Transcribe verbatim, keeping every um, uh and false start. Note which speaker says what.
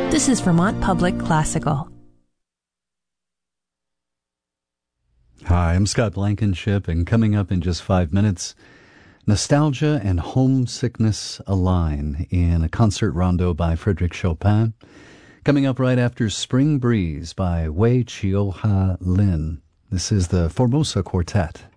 Speaker 1: This is Vermont Public Classical.
Speaker 2: Hi, I'm Scott Blankenship, and coming up in just five minutes, Nostalgia and Homesickness Align in a concert rondo by Frédéric Chopin. Coming up right after Spring Breeze by Wei Chioha Lin. This is the Formosa Quartet.